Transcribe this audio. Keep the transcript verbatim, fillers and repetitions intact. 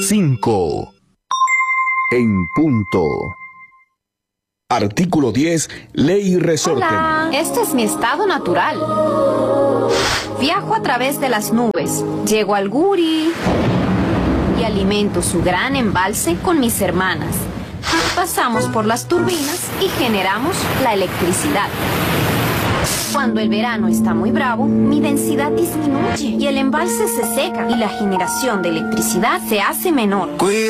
cinco. En punto. Artículo diez. Ley y resorte. Hola, este es mi estado natural. Viajo a través de las nubes, llego al Guri y alimento su gran embalse con mis hermanas. Pasamos por las turbinas y generamos la electricidad. Cuando el verano está muy bravo, mi densidad disminuye y el embalse se seca y la generación de electricidad se hace menor.